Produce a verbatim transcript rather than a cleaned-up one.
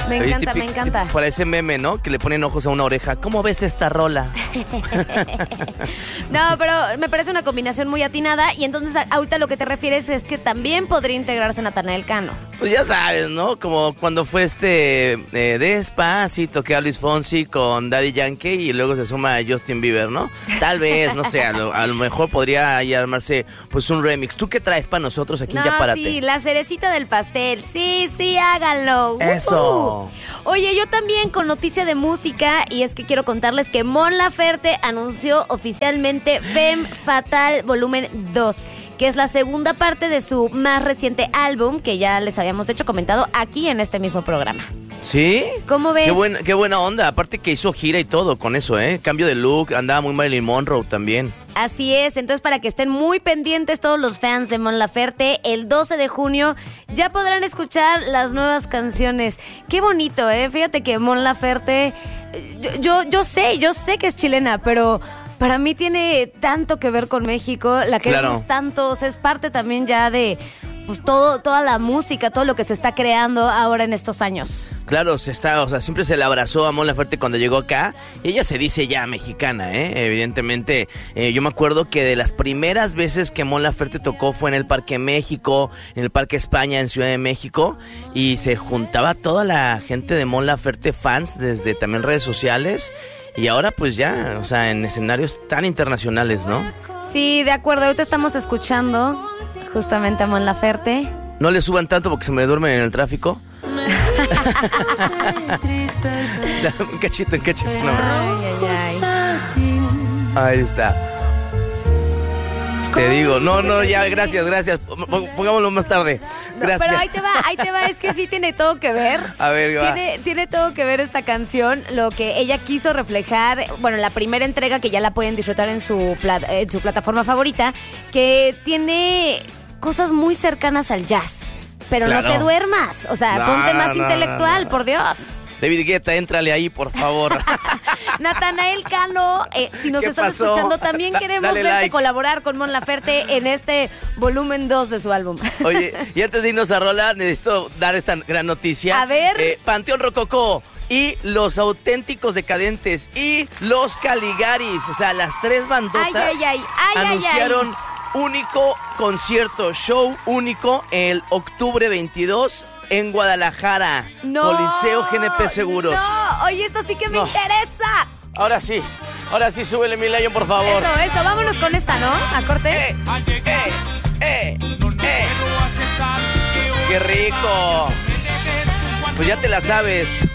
Me encanta, me encanta. Para ese meme, ¿no? Que le ponen ojos a una oreja. ¿Cómo ves esta rola? No, pero me parece una combinación muy atinada. Y entonces ahorita lo que te refieres es que también podría integrarse Natanael Cano. Pues ya sabes, ¿no? Como cuando fue este eh, Despacito, que a Luis Fonsi con Daddy Yankee y luego se suma a Justin Bieber, ¿no? Tal vez, no sé, a lo, a lo mejor podría ahí armarse pues un remix. ¿Tú qué traes para nosotros aquí en No, Ya Párate? sí, la cerecita del pastel. Sí, sí, háganlo. Eso. Uh-huh. Oye, yo también con noticia de música, y es que quiero contarles que Mon Laferte anunció oficialmente Femme Fatale Volumen dos, que es la segunda parte de su más reciente álbum, que ya les habíamos de hecho comentado aquí en este mismo programa. ¿Sí? ¿Cómo ves? Qué buena, qué buena onda. Aparte que hizo gira y todo con eso, ¿eh? Cambio de look, andaba muy Marilyn Monroe también. Así es, entonces para que estén muy pendientes todos los fans de Mon Laferte, el doce de junio ya podrán escuchar las nuevas canciones. Qué bonito, ¿eh? Fíjate que Mon Laferte, yo, yo, yo sé, yo sé que es chilena, pero para mí tiene tanto que ver con México, la queremos Claro. tanto, o sea, es parte también ya de pues todo, toda la música, todo lo que se está creando ahora en estos años. Claro, se está, o sea, siempre se le abrazó a Mon Laferte cuando llegó acá. Y ella se dice ya mexicana, ¿eh? Evidentemente, eh, yo me acuerdo que de las primeras veces que Mon Laferte tocó fue en el Parque México, en el Parque España, en Ciudad de México. Y se juntaba toda la gente de Mon Laferte, fans, desde también redes sociales. Y ahora pues ya, o sea, en escenarios tan internacionales, ¿no? Sí, de acuerdo, ahorita estamos escuchando justamente a Mon Laferte. No le suban tanto porque se me duermen en el tráfico. Un cachito, un cachito. No. Ay, ay, ay. Ahí está. Te digo, no, no, ya, gracias, gracias. Pongámoslo más tarde. Gracias. No, pero ahí te va, ahí te va, es que sí tiene todo que ver. A ver, va. Tiene, tiene todo que ver esta canción, lo que ella quiso reflejar, bueno, la primera entrega que ya la pueden disfrutar en su, plat, en su plataforma favorita, que tiene cosas muy cercanas al jazz, pero Claro. no te duermas, o sea, No, ponte más no, intelectual, no, no. por Dios. David Guetta, éntrale ahí, por favor. Natanael Cano, eh, si nos ¿Qué estás pasó? escuchando, también Da- queremos dale verte like. colaborar con Mon Laferte en este volumen dos de su álbum. Oye, y antes de irnos a rola, necesito dar esta gran noticia. A ver. Eh, Panteón Rococó y Los Auténticos Decadentes y Los Caligaris, o sea, las tres bandotas Ay, ay, ay, ay, anunciaron ay, único concierto, show único el octubre veintidós en Guadalajara. No. Coliseo G N P Seguros. No, oye, esto sí que me No. interesa. Ahora sí, ahora sí, súbele mi Lion, por favor. Eso, eso, vámonos con esta, ¿no? A corte. ¡Eh! ¡Eh! ¡Eh! ¡Eh! ¡Qué rico! Pues ya te la sabes.